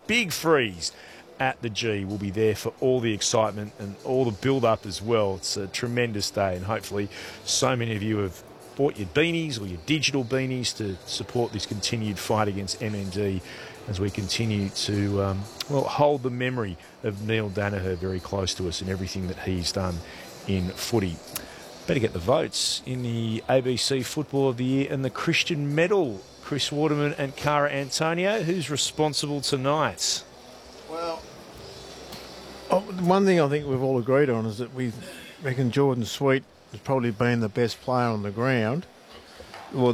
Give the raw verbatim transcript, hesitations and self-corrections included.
big freeze at the G. We'll be there for all the excitement and all the build-up as well. It's a tremendous day, and hopefully so many of you have bought your beanies or your digital beanies to support this continued fight against M N D as we continue to, um, well, hold the memory of Neil Danaher very close to us and everything that he's done in footy. Better get the votes in the A B C Football of the Year and the Christian Medal. Chris Waterman and Cara Antonio, who's responsible tonight? Well, oh, one thing I think we've all agreed on is that we reckon Jordan Sweet has probably been the best player on the ground.